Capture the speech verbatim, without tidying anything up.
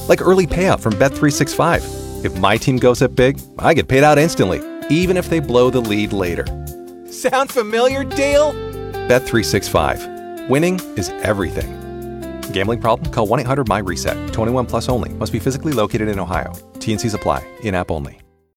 Like early payout from Bet three sixty-five. If my team goes up big, I get paid out instantly, even if they blow the lead later. Sound familiar, Dale? Bet three sixty-five. Winning is everything. Gambling problem? Call one eight hundred M Y RESET. twenty-one plus only. Must be physically located in Ohio. T and Cs apply. In-app only.